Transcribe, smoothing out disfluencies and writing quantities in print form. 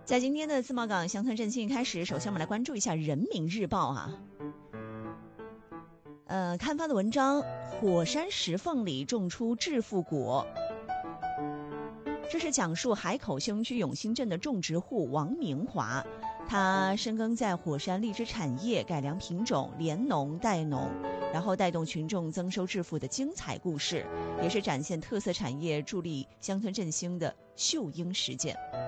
在今天的自贸港乡村振兴开始，首先我们来关注一下人民日报刊发的文章，火山石缝里种出致富果。这是讲述海口兴区永兴镇的种植户王明华，他深耕在火山荔枝产业，改良品种，联农带农，然后带动群众增收致富的精彩故事，也是展现特色产业助力乡村振兴的秀英实践。